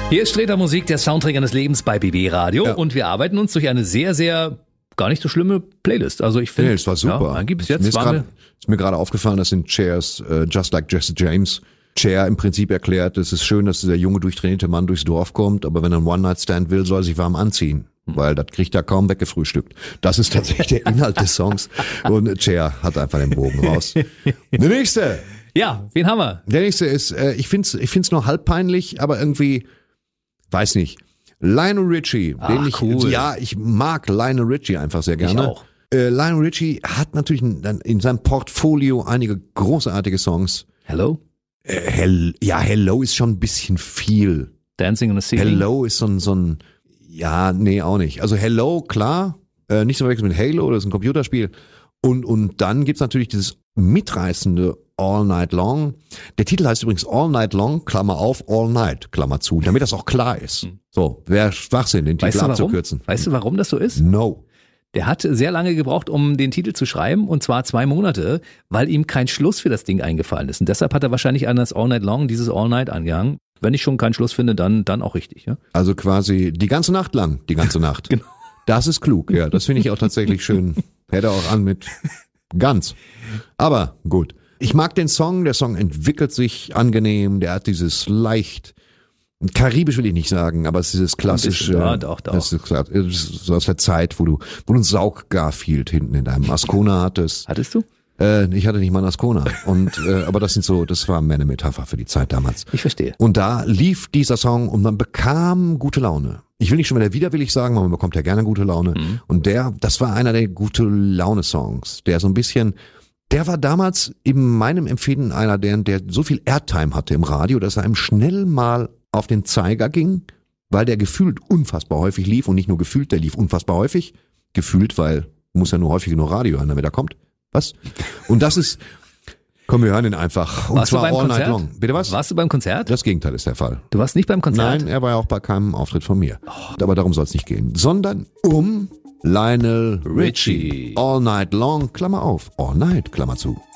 Hier ist Streter Musik, der Soundtrack eines Lebens bei BB Radio und wir arbeiten uns durch eine sehr, sehr gar nicht so schlimme Playlist. Also ich finde, es war super. Ja, bis jetzt ist mir gerade aufgefallen, dass in Chairs Just Like Jesse James Cher im Prinzip erklärt, es ist schön, dass dieser junge, durchtrainierte Mann durchs Dorf kommt, aber wenn er einen One-Night-Stand will, soll er sich warm anziehen. Weil das kriegt er kaum weggefrühstückt. Das ist tatsächlich der Inhalt des Songs. Und Cher hat einfach den Bogen raus. Der nächste. Ja, wen haben wir? Der nächste ist, ich find's nur halb peinlich, aber irgendwie, weiß nicht. Lionel Richie. Cool. Ich mag Lionel Richie einfach sehr gerne. Ich auch. Lionel Richie hat natürlich in seinem Portfolio einige großartige Songs. Hello? Hello ist schon ein bisschen viel. Dancing on the Ceiling? Hello ist so ein ja, nee, auch nicht. Also Hello, klar, nicht so verwechseln mit Halo, das ist ein Computerspiel. Und dann gibt's natürlich dieses mitreißende All Night Long. Der Titel heißt übrigens All Night Long, Klammer auf, All Night, Klammer zu, damit das auch klar ist. So, wäre Schwachsinn, den Titel abzukürzen. Weißt du, warum das so ist? No. Der hat sehr lange gebraucht, um den Titel zu schreiben, und zwar 2 Monate, weil ihm kein Schluss für das Ding eingefallen ist. Und deshalb hat er wahrscheinlich an das All Night Long dieses All Night angehangen. Wenn ich schon keinen Schluss finde, dann auch richtig. Ja? Also quasi die ganze Nacht lang, die ganze Nacht. Genau. Das ist klug, ja. Das finde ich auch tatsächlich schön. Hätte auch an mit ganz. Aber gut. Ich mag den Song. Der Song entwickelt sich angenehm. Der hat dieses leicht, karibisch will ich nicht sagen, aber es ist dieses klassische. Ja, doch. Das ist so aus der Zeit, wo du einen Saug-Garfield hinten in deinem Ascona hattest. Hattest du? Ich hatte nicht mal einen Ascona. Aber das war mehr eine Metapher für die Zeit damals. Ich verstehe. Und da lief dieser Song und man bekam gute Laune. Ich will nicht schon wieder widerwillig sagen, weil man bekommt ja gerne gute Laune. Mhm. Und das war einer der gute Laune-Songs, der so ein bisschen, der war damals in meinem Empfinden einer, der so viel Airtime hatte im Radio, dass er einem schnell mal auf den Zeiger ging, weil der gefühlt unfassbar häufig lief und nicht nur gefühlt, der lief unfassbar häufig. Gefühlt, weil muss ja nur häufig nur Radio hören, damit er kommt. Was? Und das ist, komm, wir hören ihn einfach. Und warst zwar du beim All Konzert? Night Long. Bitte was? Warst du beim Konzert? Das Gegenteil ist der Fall. Du warst nicht beim Konzert? Nein, er war ja auch bei keinem Auftritt von mir. Aber darum soll es nicht gehen. Sondern um Lionel Richie. All Night Long, Klammer auf. All Night, Klammer zu.